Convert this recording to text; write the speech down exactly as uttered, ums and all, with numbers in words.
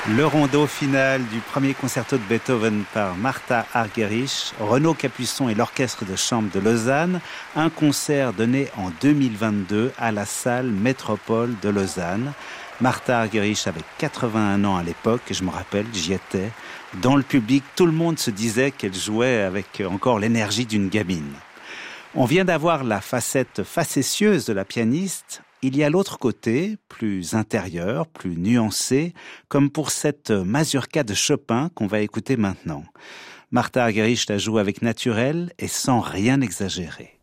Le rondo final du premier concerto de Beethoven par Martha Argerich, Renaud Capuçon et l'Orchestre de chambre de Lausanne, un concert donné en deux mille vingt-deux à la salle Métropole de Lausanne. Martha Argerich avait quatre-vingt-un ans à l'époque, et je me rappelle, j'y étais. Dans le public, tout le monde se disait qu'elle jouait avec encore l'énergie d'une gamine. On vient d'avoir la facette facétieuse de la pianiste. Il y a l'autre côté, plus intérieur, plus nuancé, comme pour cette mazurka de Chopin qu'on va écouter maintenant. Martha Argerich la joue avec naturel et sans rien exagérer.